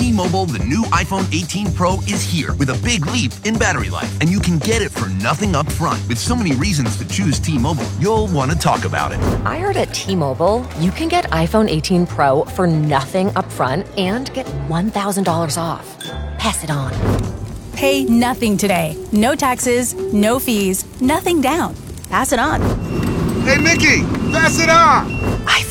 T-Mobile, the new iPhone 18 Pro is here with a big leap in battery life, and you can get it for nothing up front. With so many reasons to choose T-Mobile, you'll want to talk about it. I heard at T-Mobile, you can get iPhone 18 Pro for nothing up front and get $1,000 off. Pass it on. Pay nothing today. No taxes, no fees, nothing down. Pass it on. Hey, Mickey, pass it on.